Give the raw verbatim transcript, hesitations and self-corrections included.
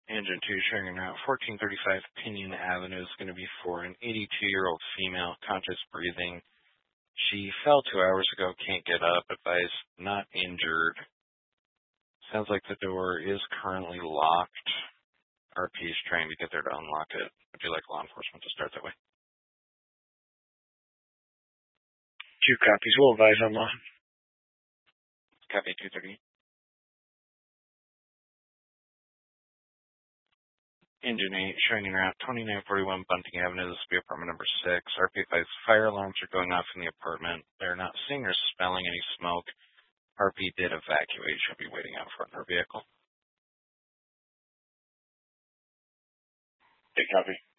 Engine two showing an route fourteen thirty-five Pinion Avenue is going to be for an eighty-two-year-old female, conscious breathing. She fell two hours ago, can't get up, advised not injured. Sounds like the door is currently locked. R P is trying to get there to unlock it. Would you like law enforcement to start that way? Two copies. We'll advise on law. Copy two thirty. Engine eight showing en route twenty-nine forty-one Bunting Avenue. This will be apartment number six. R P advised fire alarms are going off in the apartment. They're not seeing or smelling any smoke. R P did evacuate. She'll be waiting out front of her vehicle. Take copy.